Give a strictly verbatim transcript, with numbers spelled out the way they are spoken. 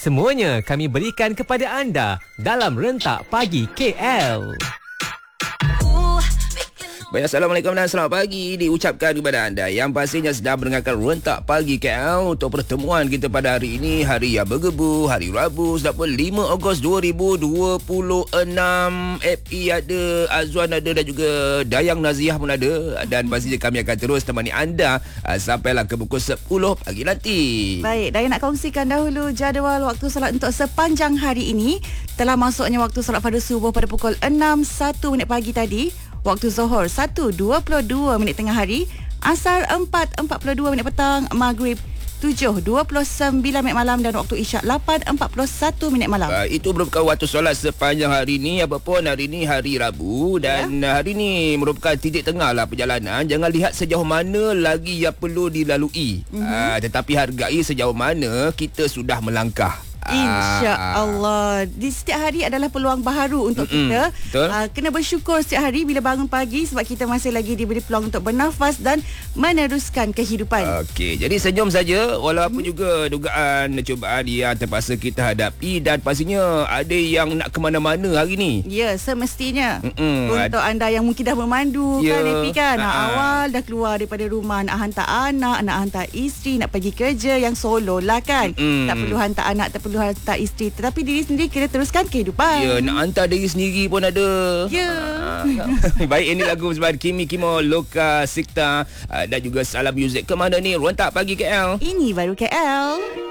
Semuanya kami berikan kepada anda dalam Rentak Pagi K L. Baik, Assalamualaikum dan selamat pagi diucapkan kepada anda yang pastinya sedang mendengarkan Rentak Pagi K L untuk pertemuan kita pada hari ini, hari yang bergebu, hari Rabu, sedapun lima Ogos dua ribu dua puluh enam. F E ada, Azwan ada dan juga Dayang Naziah pun ada, dan pastinya kami akan terus temani anda uh, sampailah ke pukul sepuluh pagi nanti. Baik, Dayang nak kongsikan dahulu jadual waktu solat untuk sepanjang hari ini. Telah masuknya waktu solat pada subuh pada pukul enam satu minit pagi tadi. Waktu Zohor satu dua puluh dua minit tengah hari, Asar empat empat puluh dua minit petang, Maghrib tujuh dua puluh sembilan minit malam dan waktu Isyak lapan empat puluh satu minit malam. Uh, itu merupakan waktu solat sepanjang hari ini. Apapun hari ini hari Rabu dan ya. hari ini merupakan titik tengah lah perjalanan. Jangan lihat sejauh mana lagi yang perlu dilalui, mm-hmm. uh, tetapi hargai sejauh mana kita sudah melangkah. InsyaAllah. Di setiap hari adalah peluang baharu untuk Mm-mm. kita. uh, Kena bersyukur setiap hari bila bangun pagi, sebab kita masih lagi diberi peluang untuk bernafas dan meneruskan kehidupan. Okey, jadi senyum saja walaupun hmm. juga dugaan cubaan yang terpaksa kita hadapi, dan pastinya ada yang nak ke mana-mana hari ni. Ya, semestinya. Mm-mm. Untuk anda yang mungkin dah memandu, ya. kan Epi kan, nak uh-huh. awal dah keluar daripada rumah, nak hantar anak, nak hantar isteri, nak pergi kerja, yang solo lah kan. Mm-mm. Tak perlu hantar anak, tak perlu hantar isteri, tetapi diri sendiri kita teruskan kehidupan. Ya, nak hantar diri sendiri pun ada. Ya. Baik, ini lagu sebab Kimi Kimo, Loka Sikta, dan juga Salam Music. Ke mana ni? Rentak Pagi K L. Ini baru K L.